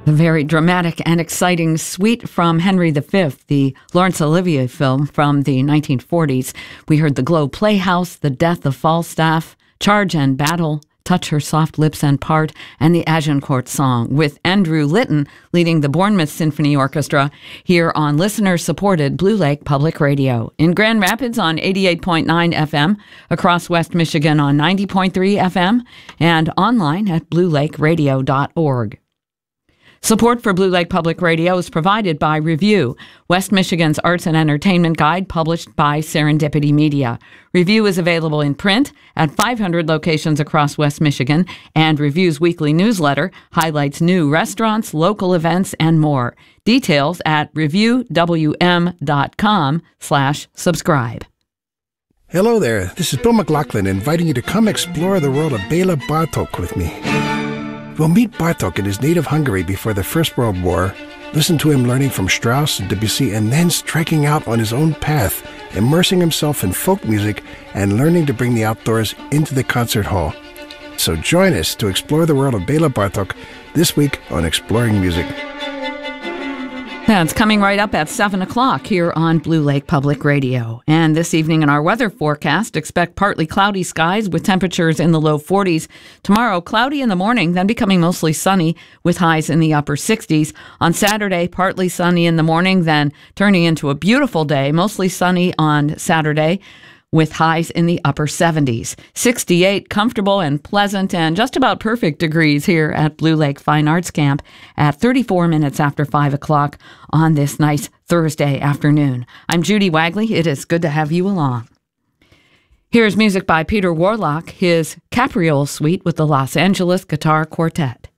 The very dramatic and exciting Suite from Henry V, the Laurence Olivier film from the 1940s. We heard The Globe Playhouse, The Death of Falstaff, Charge and Battle, Touch Her Soft Lips and Part, and the Agincourt Song, with Andrew Litton leading the Bournemouth Symphony Orchestra here on listener-supported Blue Lake Public Radio. In Grand Rapids on 88.9 FM, across West Michigan on 90.3 FM, and online at bluelakeradio.org. Support for Blue Lake Public Radio is provided by Review, West Michigan's arts and entertainment guide published by Serendipity Media. Review is available in print at 500 locations across West Michigan, and Review's weekly newsletter highlights new restaurants, local events, and more. Details at reviewwm.com/subscribe. Hello there, this is Bill McLaughlin inviting you to come explore the world of Bela Bartok with me. We'll meet Bartok in his native Hungary before the First World War, listen to him learning from Strauss and Debussy, and then striking out on his own path, immersing himself in folk music and learning to bring the outdoors into the concert hall. So join us to explore the world of Bela Bartok this week on Exploring Music. That's coming right up at 7 o'clock here on Blue Lake Public Radio. And this evening in our weather forecast, expect partly cloudy skies with temperatures in the low 40s. Tomorrow, cloudy in the morning, then becoming mostly sunny with highs in the upper 60s. On Saturday, partly sunny in the morning, then turning into a beautiful day, mostly sunny on Saturday, with highs in the upper 70s. 68, comfortable and pleasant and just about perfect degrees here at Blue Lake Fine Arts Camp at 34 minutes after 5 o'clock on this nice Thursday afternoon. I'm Judy Wagley. It is good to have you along. Here's music by Peter Warlock, his Capriole Suite with the Los Angeles Guitar Quartet.